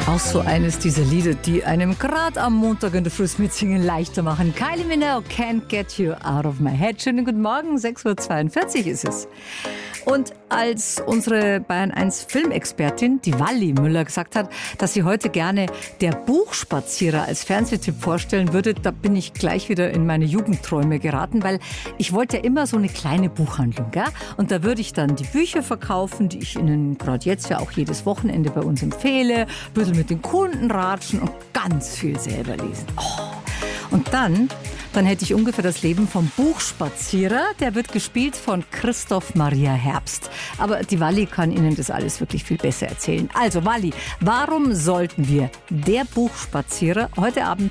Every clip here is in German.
Auch so eines dieser Lieder, die einem gerade am Montag in der Früh das Mitsingen leichter machen. Kylie Minogue, Can't Get You Out of My Head. Schönen guten Morgen, 6:42 Uhr ist es. Und als unsere Bayern 1 Filmexpertin, die Walli Müller, gesagt hat, dass sie heute gerne Der Buchspazierer als Fernsehtipp vorstellen würde, da bin ich gleich wieder in meine Jugendträume geraten, weil ich wollte ja immer so eine kleine Buchhandlung, gell? Und da würde ich dann die Bücher verkaufen, die ich Ihnen gerade jetzt ja auch jedes Wochenende bei uns empfehle, ein bisschen mit den Kunden ratschen und ganz viel selber lesen. Oh. Und dann hätte ich ungefähr das Leben vom Buchspazierer. Der wird gespielt von Christoph Maria Herbst. Aber die Walli kann Ihnen das alles wirklich viel besser erzählen. Also Walli, warum sollten wir Der Buchspazierer heute Abend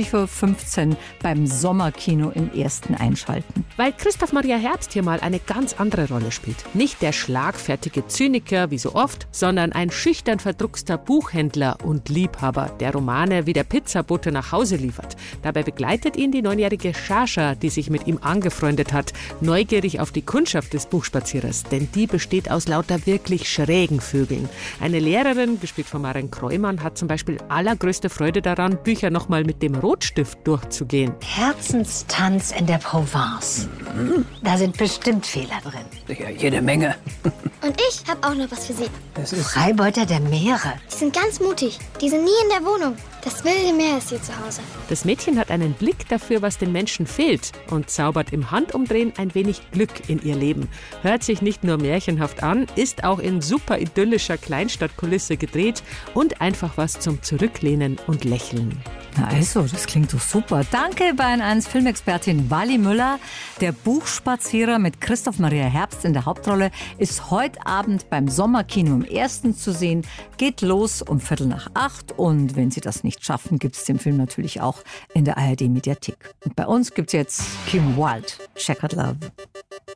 20:15 Uhr beim Sommerkino im Ersten einschalten? Weil Christoph Maria Herbst hier mal eine ganz andere Rolle spielt. Nicht der schlagfertige Zyniker wie so oft, sondern ein schüchtern verdruckster Buchhändler und Liebhaber, der Romane wie der Pizzabote nach Hause liefert. Dabei begleitet ihn die 9-jährige Shasha, die sich mit ihm angefreundet hat, neugierig auf die Kundschaft des Buchspazierers, denn die besteht aus lauter wirklich schrägen Vögeln. Eine Lehrerin, gespielt von Maren Kreumann, hat zum Beispiel allergrößte Freude daran, Bücher nochmal mit dem Rotstift durchzugehen. Herzenstanz in der Provence. Da sind bestimmt Fehler drin. Ja, jede Menge. Und ich habe auch noch was für Sie. Freibeuter der Meere. Die sind ganz mutig. Die sind nie in der Wohnung. Das wilde Meer ist hier zu Hause. Das Mädchen hat einen Blick dafür, was den Menschen fehlt und zaubert im Handumdrehen ein wenig Glück in ihr Leben. Hört sich nicht nur märchenhaft an, ist auch in super idyllischer Kleinstadtkulisse gedreht und einfach was zum Zurücklehnen und Lächeln. Na also, das klingt doch super. Danke, Bayern 1 Filmexpertin Walli Müller. Der Buchspazierer mit Christoph Maria Herbst in der Hauptrolle ist heute Abend beim Sommerkino im Ersten zu sehen. Geht los um 7:45 und wenn Sie das nicht schaffen, gibt es den Film natürlich auch in der ARD-Mediathek. Und bei uns gibt es jetzt Kim Wilde, Checkered Love.